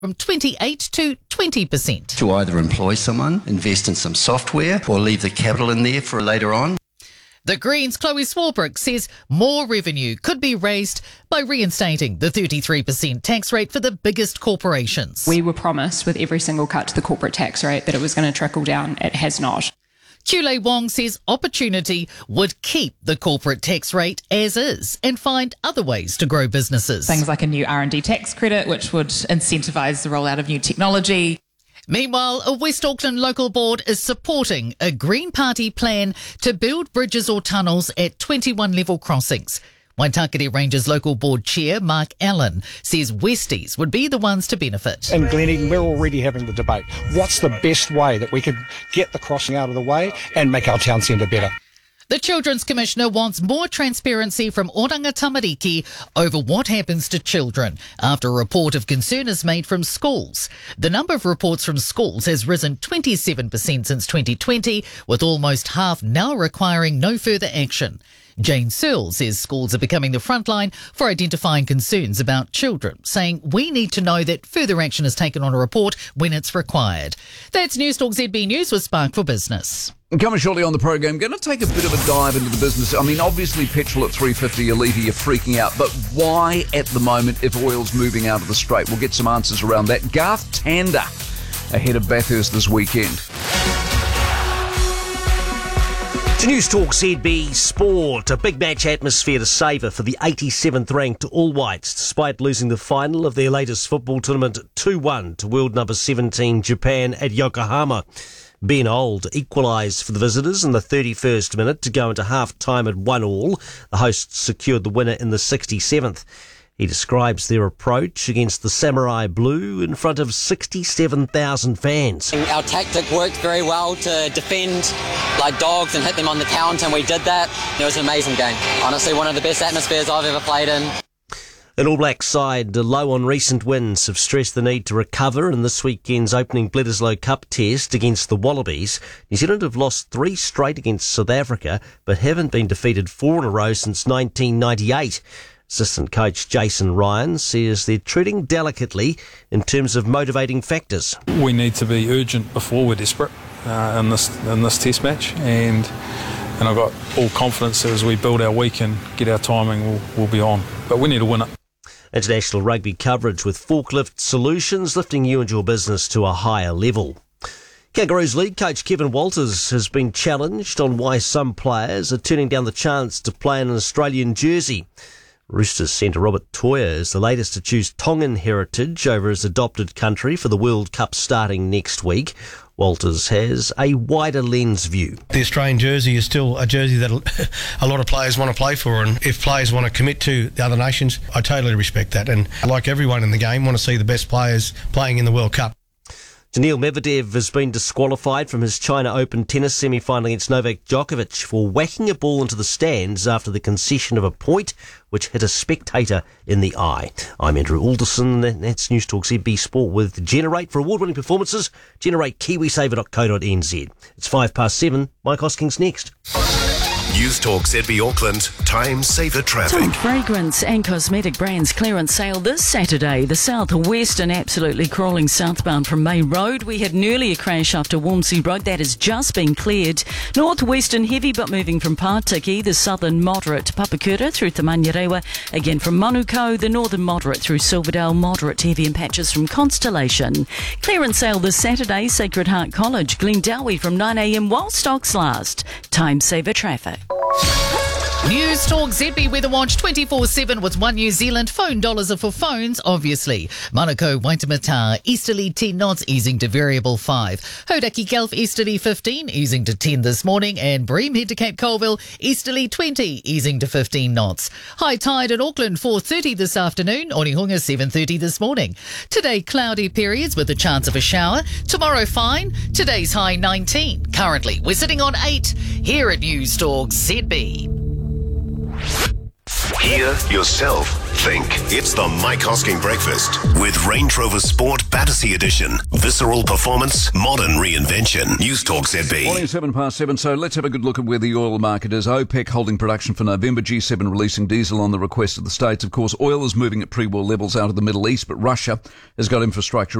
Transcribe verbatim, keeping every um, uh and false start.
from twenty-eight to twenty percent. To either employ someone, invest in some software, or leave the capital in there for later on. The Greens' Chloe Swarbrick says more revenue could be raised by reinstating the thirty-three percent tax rate for the biggest corporations. We were promised with every single cut to the corporate tax rate that it was going to trickle down. It has not. Kule Wong says Opportunity would keep the corporate tax rate as is and find other ways to grow businesses. Things like a new R and D tax credit, which would incentivise the rollout of new technology. Meanwhile, a West Auckland local board is supporting a Green Party plan to build bridges or tunnels at twenty-one level crossings. Waitakere Rangers local board chair Mark Allen says Westies would be the ones to benefit. In Gleneagles, we're already having the debate. What's the best way that we could get the crossing out of the way and make our town centre better? The Children's Commissioner wants more transparency from Oranga Tamariki over what happens to children after a report of concern is made from schools. The number of reports from schools has risen twenty-seven percent since twenty twenty, with almost half now requiring no further action. Jane Searle says schools are becoming the front line for identifying concerns about children, saying we need to know that further action is taken on a report when it's required. That's Newstalk Z B News with Spark for Business. Coming shortly on the program, going to take a bit of a dive into the business. I mean, obviously petrol at three fifty a litre, you're freaking out, but why at the moment if oil's moving out of the straight? We'll get some answers around that. Garth Tander ahead of Bathurst this weekend. To Newstalk Z B Sport, a big match atmosphere to savour for the eighty-seventh ranked All Whites, despite losing the final of their latest football tournament two one to world number seventeen Japan at Yokohama. Ben Old equalised for the visitors in the thirty-first minute to go into half-time at one all. The hosts secured the winner in the sixty-seventh. He describes their approach against the Samurai Blue in front of sixty-seven thousand fans. Our tactic worked very well to defend like dogs and hit them on the count, and we did that. It was an amazing game. Honestly, one of the best atmospheres I've ever played in. An All Black side low on recent wins have stressed the need to recover in this weekend's opening Bledisloe Cup test against the Wallabies. New Zealand have lost three straight against South Africa, but haven't been defeated four in a row since nineteen ninety-eight. Assistant coach Jason Ryan says they're treading delicately in terms of motivating factors. We need to be urgent before we're desperate uh, in this in this test match, and and I've got all confidence that as we build our week and get our timing, we'll, we'll be on. But we need to win it. International rugby coverage with Forklift Solutions, lifting you and your business to a higher level. Kangaroos League coach Kevin Walters has been challenged on why some players are turning down the chance to play in an Australian jersey. Roosters centre Robert Toya is the latest to choose Tongan heritage over his adopted country for the World Cup starting next week. Walters has a wider lens view. The Australian jersey is still a jersey that a lot of players want to play for, and if players want to commit to the other nations, I totally respect that. And like everyone in the game, want to see the best players playing in the World Cup. Daniil Medvedev has been disqualified from his China Open tennis semi-final against Novak Djokovic for whacking a ball into the stands after the concession of a point which hit a spectator in the eye. I'm Andrew Alderson, and that's Newstalk Z B Sport with Generate. For award-winning performances, generate kiwisaver dot co dot n z. It's five past seven. Mike Hoskins next. Newstalk Z B Auckland, time saver traffic. Top fragrance and cosmetic brands clearance sale this Saturday. The southwestern absolutely crawling southbound from May Road. We had an earlier crash after Walmsley Road. That has just been cleared. Northwestern heavy but moving from Pārtiki. The southern moderate to Papakura through Tamanyarewa. Again from Manukau. The northern moderate through Silverdale. Moderate heavy in patches from Constellation. Clearance sale this Saturday. Sacred Heart College, Glendowie from nine a m while stocks last. Time saver traffic. Newstalk Z B Weather Watch twenty-four seven with One New Zealand. Phone dollars are for phones, obviously. Manukau, Waitemata, easterly ten knots, easing to variable five. Hodaki Gulf, easterly fifteen, easing to ten this morning. And Bream, head to Cape Colville, easterly twenty, easing to fifteen knots. High tide at Auckland, four thirty this afternoon. Onehunga, seven thirty this morning. Today, cloudy periods with a chance of a shower. Tomorrow, fine. Today's high nineteen. Currently, we're sitting on eight here at Newstalk Z B. Hear yourself, think. It's the Mike Hosking Breakfast with Range Rover Sport Battersea Edition. Visceral performance, modern reinvention. News Talk Z B. Morning, seven past seven. So let's have a good look at where the oil market is. OPEC holding production for November. G seven releasing diesel on the request of the States. Of course, oil is moving at pre-war levels out of the Middle East, but Russia has got infrastructure